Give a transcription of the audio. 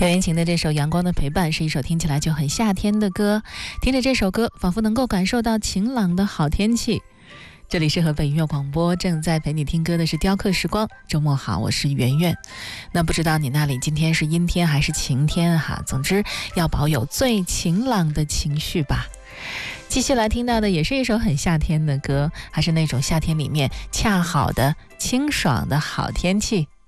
刘元琴的这首《阳光的陪伴》是一首听起来就很夏天的歌，听着这首歌仿佛能够感受到晴朗的好天气。这里是河北音乐广播，正在陪你听歌的是雕刻时光。周末好，我是圆圆。那不知道你那里今天是阴天还是晴天哈？总之要保有最晴朗的情绪吧。继续来听到的也是一首很夏天的歌，还是那种夏天里面恰好的清爽的好天气。